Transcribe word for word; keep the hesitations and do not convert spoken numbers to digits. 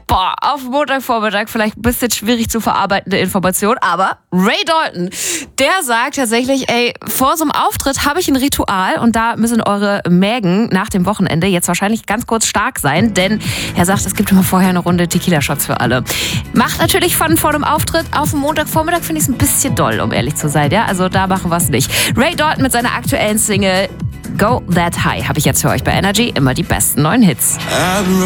Boah, auf Montagvormittag vielleicht ein bisschen schwierig zu verarbeitende Information, aber Ray Dalton, der sagt tatsächlich, ey, vor so einem Auftritt habe ich ein Ritual und da müssen eure Mägen nach dem Wochenende jetzt wahrscheinlich ganz kurz stark sein, denn er sagt, es gibt immer vorher eine Runde Tequila-Shots für alle. Macht natürlich Fun vor dem Auftritt. Auf dem Montagvormittag finde ich es ein bisschen doll, um ehrlich zu sein, ja, also da machen wir es nicht. Ray Dalton mit seiner aktuellen Single Go That High habe ich jetzt für euch bei Energy, immer die besten neuen Hits.